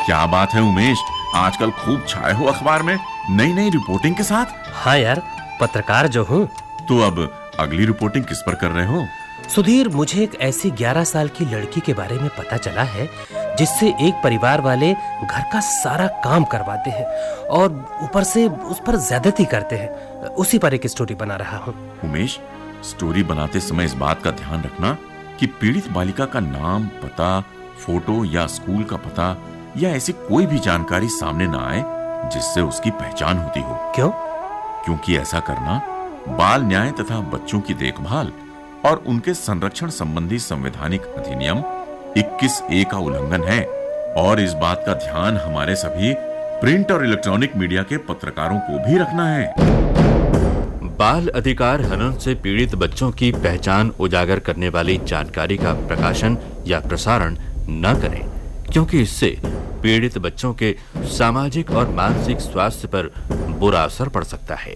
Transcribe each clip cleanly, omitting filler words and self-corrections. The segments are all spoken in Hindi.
क्या बात है उमेश, आजकल खूब छाए हो अखबार में नई नई रिपोर्टिंग के साथ। हाँ यार, पत्रकार जो हूँ। तो अब अगली रिपोर्टिंग किस पर कर रहे हो? सुधीर, मुझे एक ऐसी 11 साल की लड़की के बारे में पता चला है जिससे एक परिवार वाले घर का सारा काम करवाते हैं और ऊपर से उस पर ज्यादती करते हैं। उसी पर एक स्टोरी बना रहा हूँ। उमेश, स्टोरी बनाते समय इस बात का ध्यान रखना कि पीड़ित बालिका का नाम, पता, फोटो या स्कूल का पता या ऐसी कोई भी जानकारी सामने न आए जिससे उसकी पहचान होती हो। क्यों? क्योंकि ऐसा करना बाल न्याय तथा बच्चों की देखभाल और उनके संरक्षण संबंधी संवैधानिक अधिनियम 21A का उल्लंघन है। और इस बात का ध्यान हमारे सभी प्रिंट और इलेक्ट्रॉनिक मीडिया के पत्रकारों को भी रखना है। बाल अधिकार हनन से पीड़ित बच्चों की पहचान उजागर करने वाली जानकारी का प्रकाशन या प्रसारण न करें, क्योंकि इससे पीड़ित बच्चों के सामाजिक और मानसिक स्वास्थ्य पर बुरा असर पड़ सकता है।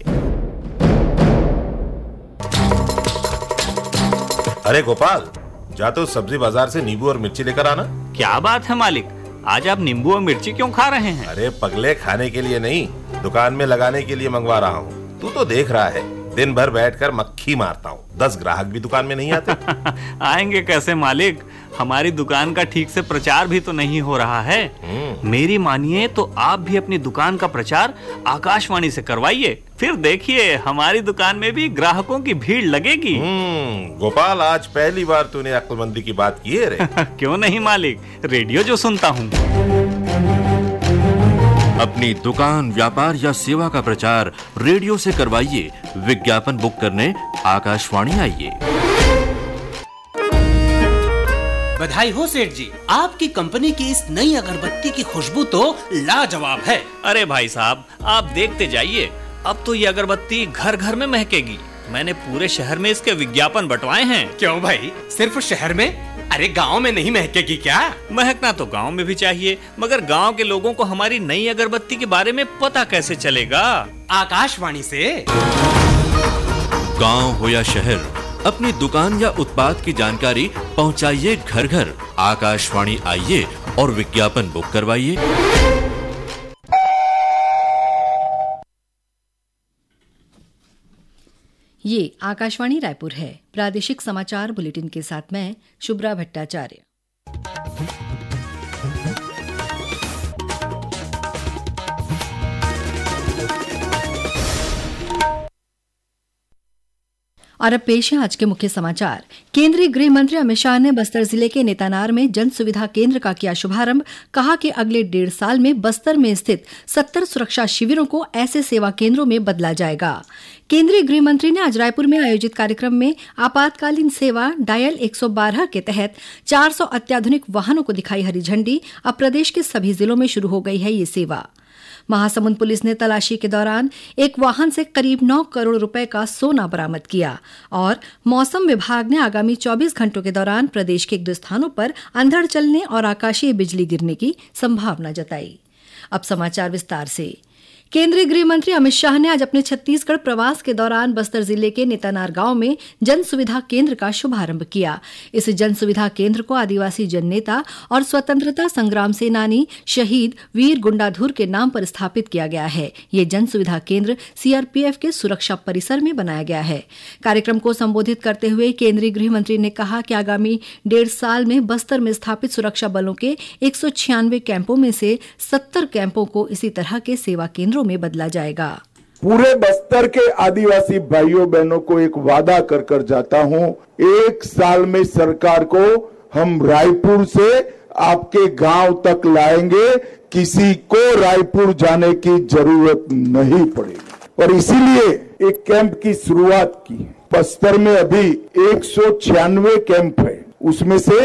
अरे गोपाल, जा तो सब्जी बाजार से नींबू और मिर्ची लेकर आना। क्या बात है मालिक, आज आप नींबू और मिर्ची क्यों खा रहे हैं? अरे पगले, खाने के लिए नहीं, दुकान में लगाने के लिए मंगवा रहा हूँ। तू तो देख रहा है, दिन भर बैठकर मक्खी मारता हूँ, 10 ग्राहक भी दुकान में नहीं आते। आएंगे कैसे मालिक, हमारी दुकान का ठीक से प्रचार भी तो नहीं हो रहा है। मेरी मानिए तो आप भी अपनी दुकान का प्रचार आकाशवाणी से करवाइए, फिर देखिए हमारी दुकान में भी ग्राहकों की भीड़ लगेगी। गोपाल, आज पहली बार तूने अक्लमंदी की बात की है रे। क्यों नहीं मालिक, रेडियो जो सुनता हूँ। अपनी दुकान, व्यापार या सेवा का प्रचार रेडियो से करवाइए। विज्ञापन बुक करने आकाशवाणी आइए। बधाई हो सेठ जी, आपकी कंपनी की इस नई अगरबत्ती की खुशबू तो लाजवाब है। अरे भाई साहब, आप देखते जाइए, अब तो ये अगरबत्ती घर घर में महकेगी। मैंने पूरे शहर में इसके विज्ञापन बंटवाए हैं। क्यों भाई, सिर्फ शहर में? अरे गांव में नहीं महकेगी क्या? महकना तो गांव में भी चाहिए, मगर गांव के लोगों को हमारी नई अगरबत्ती के बारे में पता कैसे चलेगा? आकाशवाणी से। गांव हो या शहर, अपनी दुकान या उत्पाद की जानकारी पहुंचाइए घर घर। आकाशवाणी आइए और विज्ञापन बुक करवाइए। ये आकाशवाणी रायपुर है। प्रादेशिक समाचार बुलेटिन के साथ मैं शुभ्रा भट्टाचार्य। और अब पेश है आज के मुख्य समाचार। केंद्रीय गृह मंत्री अमित शाह ने बस्तर जिले के नेतानार में जन सुविधा केंद्र का किया शुभारंभ। कहा कि अगले 1.5 साल में बस्तर में स्थित 70 सुरक्षा शिविरों को ऐसे सेवा केंद्रों में बदला जाएगा। केंद्रीय गृह मंत्री ने आज रायपुर में आयोजित कार्यक्रम में आपातकालीन सेवा डायल 112 के तहत 400 अत्याधुनिक वाहनों को दिखाई हरी झंडी। अब प्रदेश के सभी जिलों में शुरू हो गई है ये सेवा। महासमुंद पुलिस ने तलाशी के दौरान एक वाहन से करीब 9 करोड़ रुपए का सोना बरामद किया। और मौसम विभाग ने आगामी 24 घंटों के दौरान प्रदेश के 1-2 स्थानों पर अंधड़ चलने और आकाशीय बिजली गिरने की संभावना जताई। अब समाचार विस्तार से। केंद्रीय गृह मंत्री अमित शाह ने आज अपने छत्तीसगढ़ प्रवास के दौरान बस्तर जिले के नेतानार गांव में जन सुविधा केंद्र का शुभारंभ किया। इस जन सुविधा केंद्र को आदिवासी जननेता और स्वतंत्रता संग्राम सेनानी शहीद वीर गुंडाधुर के नाम पर स्थापित किया गया है। ये जन सुविधा केंद्र सीआरपीएफ के सुरक्षा परिसर में बनाया गया है। कार्यक्रम को संबोधित करते हुए केंद्रीय गृह मंत्री ने कहा कि आगामी 1.5 साल में बस्तर में स्थापित सुरक्षा बलों के 196 कैंपों में से 70 कैंपों को इसी तरह के सेवा केंद्रों में बदला जाएगा। पूरे बस्तर के आदिवासी भाइयों बहनों को एक वादा कर जाता हूं, 1 साल में सरकार को हम रायपुर से आपके गांव तक लाएंगे। किसी को रायपुर जाने की जरूरत नहीं पड़ेगी। और इसीलिए एक कैंप की शुरुआत की। बस्तर में अभी 196 कैंप है, उसमें से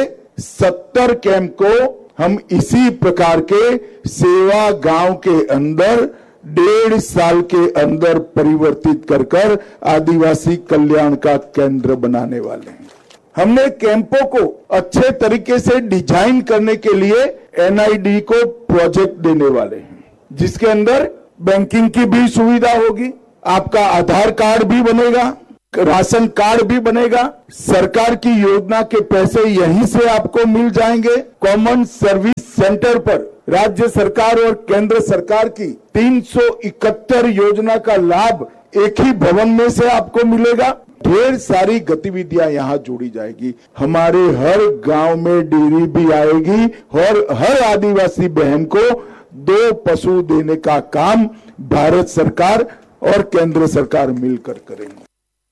70 कैंप को हम इसी प्रकार के सेवा गांव के अंदर 1.5 साल के अंदर परिवर्तित कर आदिवासी कल्याण का केंद्र बनाने वाले हैं। हमने कैंपों को अच्छे तरीके से डिजाइन करने के लिए एनआईडी को प्रोजेक्ट देने वाले हैं, जिसके अंदर बैंकिंग की भी सुविधा होगी, आपका आधार कार्ड भी बनेगा, राशन कार्ड भी बनेगा, सरकार की योजना के पैसे यहीं से आपको मिल जाएंगे, कॉमन सर्विस सेंटर पर राज्य सरकार और केंद्र सरकार की 371 योजना का लाभ एक ही भवन में से आपको मिलेगा। ढेर सारी गतिविधियां यहाँ जोड़ी जाएगी। हमारे हर गांव में डेयरी भी आएगी और हर आदिवासी बहन को 2 पशु देने का काम भारत सरकार और केंद्र सरकार मिलकर करेंगे।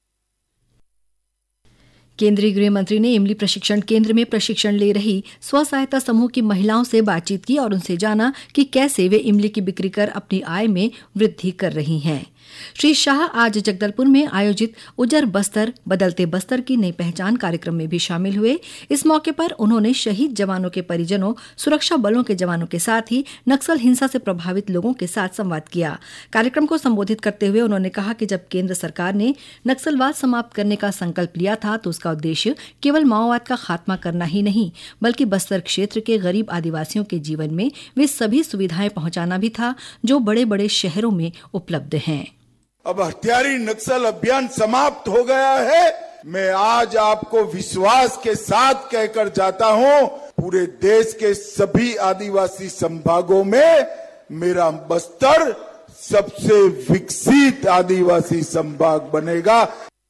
केंद्रीय गृह मंत्री ने इमली प्रशिक्षण केंद्र में प्रशिक्षण ले रही स्व सहायता समूह की महिलाओं से बातचीत की और उनसे जाना कि कैसे वे इमली की बिक्री कर अपनी आय में वृद्धि कर रही हैं। श्री शाह आज जगदलपुर में आयोजित उजर बस्तर बदलते बस्तर की नई पहचान कार्यक्रम में भी शामिल हुए। इस मौके पर उन्होंने शहीद जवानों के परिजनों, सुरक्षा बलों के जवानों के साथ ही नक्सल हिंसा से प्रभावित लोगों के साथ संवाद किया। कार्यक्रम को संबोधित करते हुए उन्होंने कहा कि जब केंद्र सरकार ने नक्सलवाद समाप्त करने का संकल्प लिया था तो उसका उद्देश्य केवल माओवाद का खात्मा करना ही नहीं, बल्कि बस्तर क्षेत्र के गरीब आदिवासियों के जीवन में वे सभी सुविधाएं पहुंचाना भी था जो बड़े बड़े शहरों में उपलब्ध हैं। अब हथियारी नक्सल अभियान समाप्त हो गया है। मैं आज आपको विश्वास के साथ कहकर जाता हूं, पूरे देश के सभी आदिवासी संभागों में मेरा बस्तर सबसे विकसित आदिवासी संभाग बनेगा।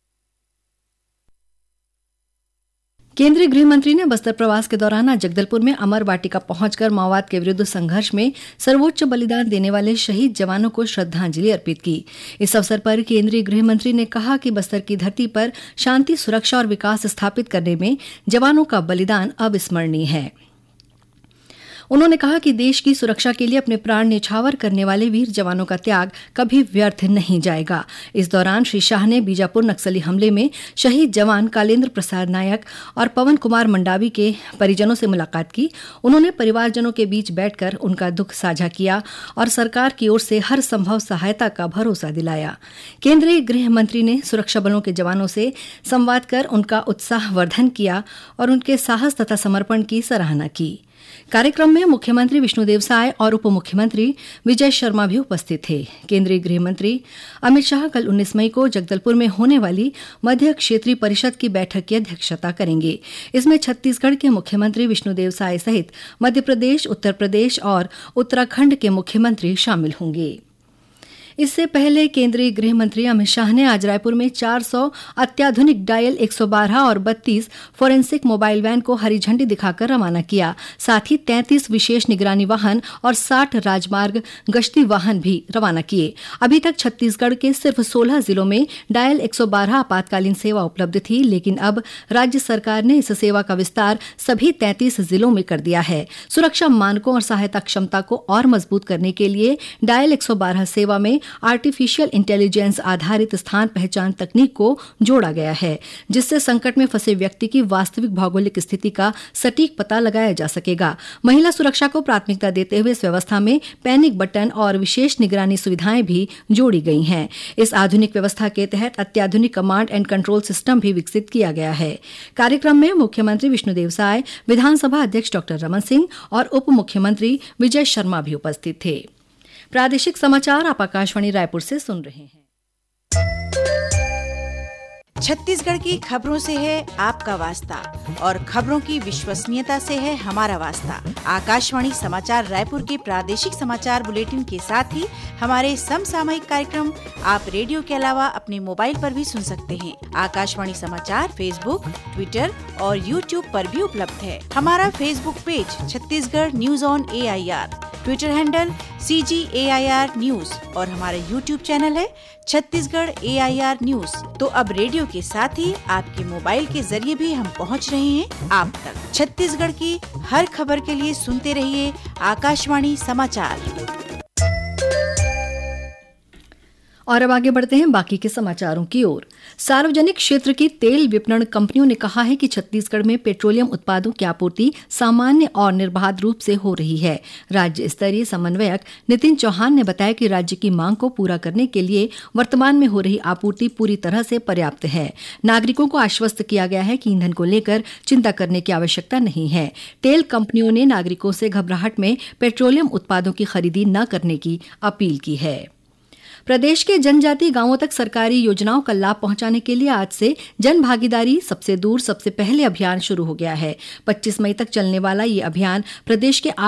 केंद्रीय गृह मंत्री ने बस्तर प्रवास के दौरान आज जगदलपुर में अमर वाटिका पहुंचकर माओवाद के विरुद्ध संघर्ष में सर्वोच्च बलिदान देने वाले शहीद जवानों को श्रद्धांजलि अर्पित की। इस अवसर पर केंद्रीय गृह मंत्री ने कहा कि बस्तर की धरती पर शांति, सुरक्षा और विकास स्थापित करने में जवानों का बलिदान अविस्मरणीय है। उन्होंने कहा कि देश की सुरक्षा के लिए अपने प्राण न्यौछावर करने वाले वीर जवानों का त्याग कभी व्यर्थ नहीं जाएगा। इस दौरान श्री शाह ने बीजापुर नक्सली हमले में शहीद जवान कालेंद्र प्रसाद नायक और पवन कुमार मंडावी के परिजनों से मुलाकात की। उन्होंने परिवारजनों के बीच बैठकर उनका दुख साझा किया और सरकार की ओर से हर संभव सहायता का भरोसा दिलाया। केंद्रीय गृह मंत्री ने सुरक्षा बलों के जवानों से संवाद कर उनका उत्साहवर्धन किया और उनके साहस तथा समर्पण की सराहना की। कार्यक्रम में मुख्यमंत्री विष्णुदेव साय और उप मुख्यमंत्री विजय शर्मा भी उपस्थित थे। केंद्रीय गृह मंत्री अमित शाह कल 19 मई को जगदलपुर में होने वाली मध्य क्षेत्रीय परिषद की बैठक की अध्यक्षता करेंगे। इसमें छत्तीसगढ़ के मुख्यमंत्री विष्णुदेव साय सहित मध्य प्रदेश, उत्तर प्रदेश और उत्तराखंड के मुख्यमंत्री शामिल होंगे। इससे पहले केंद्रीय गृह मंत्री अमित शाह ने आज रायपुर में 400 अत्याधुनिक डायल 112 और 32 फोरेंसिक मोबाइल वैन को हरी झंडी दिखाकर रवाना किया। साथ ही 33 विशेष निगरानी वाहन और 60 राजमार्ग गश्ती वाहन भी रवाना किए। अभी तक छत्तीसगढ़ के सिर्फ 16 जिलों में डायल 112 आपातकालीन सेवा उपलब्ध थी, लेकिन अब राज्य सरकार ने इस सेवा का विस्तार सभी 33 जिलों में कर दिया है। सुरक्षा मानकों और सहायता क्षमता को और मजबूत करने के लिए डायल 112 सेवा में आर्टिफिशियल इंटेलिजेंस आधारित स्थान पहचान तकनीक को जोड़ा गया है, जिससे संकट में फंसे व्यक्ति की वास्तविक भौगोलिक स्थिति का सटीक पता लगाया जा सकेगा। महिला सुरक्षा को प्राथमिकता देते हुए इस व्यवस्था में पैनिक बटन और विशेष निगरानी सुविधाएं भी जोड़ी गई हैं। इस आधुनिक व्यवस्था के तहत अत्याधुनिक कमांड एंड कंट्रोल सिस्टम भी विकसित किया गया है। कार्यक्रम में मुख्यमंत्री विष्णुदेव साय, विधानसभा अध्यक्ष डॉ रमन सिंह और उप मुख्यमंत्री विजय शर्मा भी उपस्थित थे। प्रादेशिक समाचार आप आकाशवाणी रायपुर से सुन रहे हैं। छत्तीसगढ़ की खबरों से है आपका वास्ता और खबरों की विश्वसनीयता से है हमारा वास्ता। आकाशवाणी समाचार रायपुर के प्रादेशिक समाचार बुलेटिन के साथ ही हमारे समसामयिक कार्यक्रम आप रेडियो के अलावा अपने मोबाइल पर भी सुन सकते हैं। आकाशवाणी समाचार फेसबुक, ट्विटर और यूट्यूब पर भी उपलब्ध है। हमारा Facebook page Chhattisgarh news on AIR, Twitter handle CGAIR news और हमारा यूट्यूब चैनल है छत्तीसगढ़ AIR न्यूज। तो अब रेडियो के साथ ही आपके मोबाइल के जरिए भी हम पहुंच रहे हैं आप तक। छत्तीसगढ़ की हर खबर के लिए सुनते रहिए आकाशवाणी समाचार। और अब आगे बढ़ते हैं बाकी के समाचारों की ओर। सार्वजनिक क्षेत्र की तेल विपणन कंपनियों ने कहा है कि छत्तीसगढ़ में पेट्रोलियम उत्पादों की आपूर्ति सामान्य और निर्बाध रूप से हो रही है। राज्य स्तरीय समन्वयक नितिन चौहान ने बताया कि राज्य की मांग को पूरा करने के लिए वर्तमान में हो रही आपूर्ति पूरी तरह से पर्याप्त है। नागरिकों को आश्वस्त किया गया है कि ईंधन को लेकर चिंता करने की आवश्यकता नहीं है। तेल कंपनियों ने नागरिकों से घबराहट में पेट्रोलियम उत्पादों की खरीदी न करने की अपील की है। प्रदेश के जनजातीय गांवों तक सरकारी योजनाओं का लाभ पहुंचाने के लिए आज से जन भागीदारी सबसे दूर सबसे पहले अभियान शुरू हो गया है। 25 मई तक चलने वाला ये अभियान प्रदेश के